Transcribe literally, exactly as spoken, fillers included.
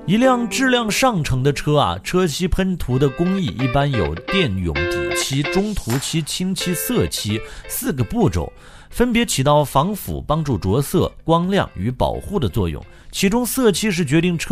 一辆质量上乘的车啊，车漆喷涂的工艺一般有电泳、底漆、中涂漆、清漆、色漆四个步骤，分别起到防腐、帮助着色、光亮与保护的作用。其中色漆是决定车